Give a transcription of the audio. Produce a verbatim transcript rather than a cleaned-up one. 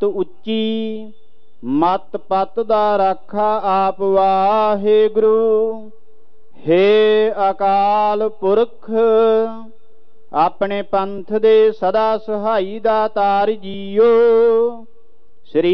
ਨੀਤ ਉੱਚੀ, ਮਤ ਪਤ ਦਾ ਰਾਖਾ ਆਪ ਵਾਹਿਗੁਰੂ। ਹੇ ਅਕਾਲ ਪੁਰਖ, ਆਪਣੇ ਪੰਥ ਦੇ ਸਦਾ ਸਹਾਈ ਦਾਤਾਰ ਜੀਓ।